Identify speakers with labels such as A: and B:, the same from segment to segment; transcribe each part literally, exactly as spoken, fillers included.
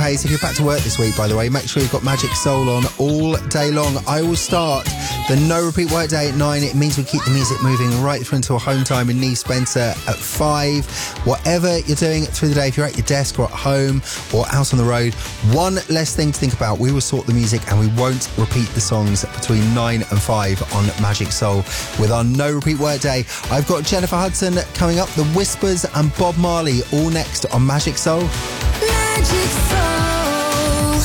A: Hayes. If you're back to work this week, by the way, make sure you've got Magic Soul on all day long. I will start the no repeat work day at nine. It means we keep the music moving right through until home time in Neve Spencer at five. Whatever you're doing through the day, if you're at your desk or at home or out on the road, one less thing to think about. We will sort the music and we won't repeat the songs between nine and five on Magic Soul with our no repeat work day. I've got Jennifer Hudson coming up, The Whispers and Bob Marley all next on Magic Soul.
B: Magic Soul.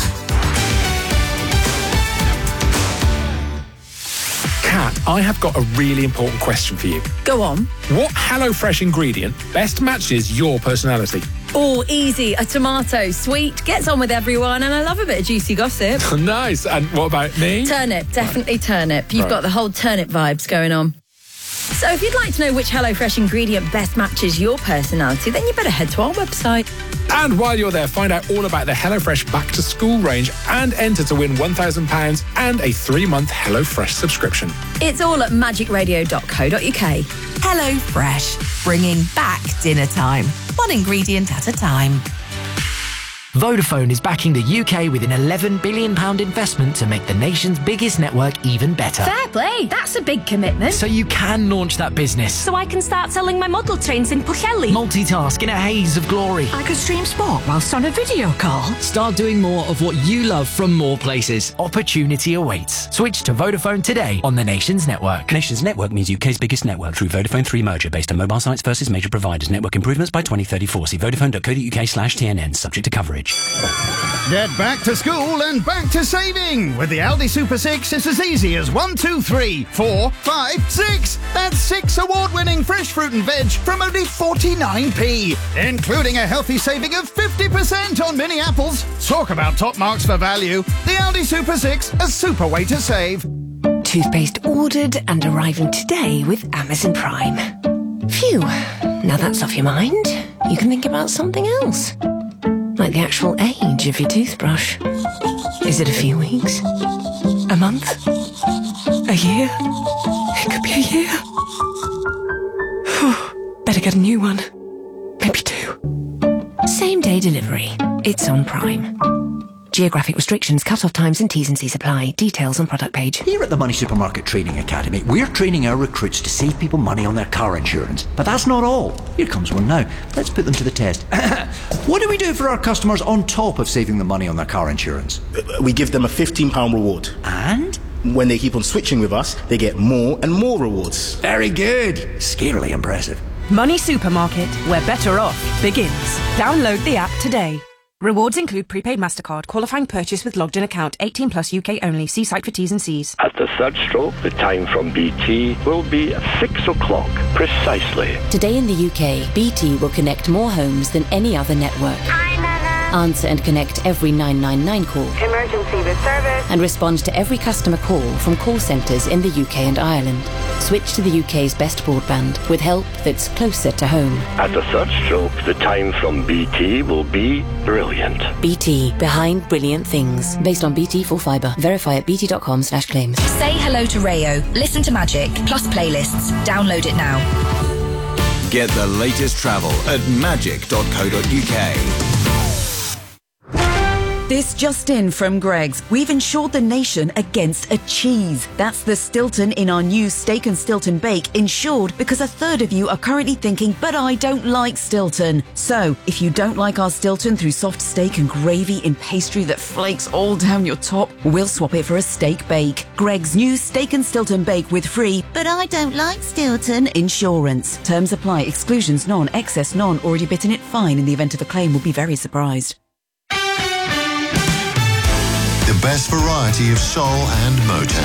C: Kat, I have got a really important question for you.
D: Go on.
C: What HelloFresh ingredient best matches your personality?
D: Oh, easy. A tomato. Sweet, gets on with everyone, and I love a bit of juicy gossip.
C: Nice. And what about me?
D: Turnip. Definitely right. Turnip. You've
C: right.
D: got the whole turnip vibes going on. So if you'd like to know which HelloFresh ingredient best matches your personality, then you better head to our website.
C: And while you're there, find out all about the HelloFresh Back to School range and enter to win one thousand pounds and a three-month HelloFresh subscription.
D: It's all at magic radio dot co dot uk.
E: HelloFresh, bringing back dinner time. One ingredient at a time.
F: Vodafone is backing the U K with an eleven billion pounds investment to make the nation's biggest network even better.
G: Fair play, that's a big commitment.
F: So you can launch that business.
G: So I can start selling my model trains in Pwllheli.
F: Multitask in a haze of glory.
E: I could stream sport whilst on a video call.
F: Start doing more of what you love from more places. Opportunity awaits. Switch to Vodafone today on the nation's network.
H: Nation's network means U K's biggest network through Vodafone three merger based on mobile sites versus major providers. Network improvements by twenty thirty-four. See vodafone dot co dot uk slash T N N. Subject to coverage.
I: Get back to school and back to saving. With the Aldi Super six, it's as easy as one, two, three, four, five, six. That's six award-winning fresh fruit and veg from only forty-nine p, including a healthy saving of fifty percent on mini apples. Talk about top marks for value. The Aldi Super six, a super way to save.
E: Toothpaste ordered and arriving today with Amazon Prime. Phew, now that's off your mind. You can think about something else. Like the actual age of your toothbrush. Is it a few weeks? A month? A year? It could be a year. Better get a new one. Maybe two. Same day delivery. It's on Prime. Geographic restrictions, cut-off times and T's and C's apply. Details on product page.
J: Here at the Money Supermarket Training Academy, we're training our recruits to save people money on their car insurance. But that's not all. Here comes one now. Let's put them to the test. What do we do for our customers on top of saving them money on their car insurance?
K: We give them a fifteen pounds reward.
J: And?
K: When they keep on switching with us, they get more and more rewards.
J: Very good. Scarily impressive.
L: Money Supermarket, where better off begins. Download the app today. Rewards include prepaid MasterCard, qualifying purchase with logged in account, eighteen plus U K only. See site for T's and C's.
M: At the third stroke, the time from B T will be six o'clock precisely.
N: Today in the U K, B T will connect more homes than any other network. Answer and connect every nine nine nine call.
O: Emergency with service.
N: And respond to every customer call from call centres in the U K and Ireland. Switch to the U K's best broadband with help that's closer to home.
M: At the third stroke, the time from B T will be brilliant.
N: B T, behind brilliant things. Based on B T full fibre. Verify at bt.com slash claims.
P: Say hello to Rayo. Listen to Magic, plus playlists. Download it now.
Q: Get the latest travel at magic dot co dot uk.
R: This just in from Greggs. We've insured the nation against a cheese. That's the Stilton in our new Steak and Stilton Bake, insured because a third of you are currently thinking, but I don't like Stilton. So, if you don't like our Stilton through soft steak and gravy in pastry that flakes all down your top, we'll swap it for a steak bake. Greggs' new Steak and Stilton Bake with free, but I don't like Stilton insurance. Terms apply. Exclusions none. Excess none. Already bitten it fine. In the event of a claim, will be very surprised.
S: The best variety of soul and Motown.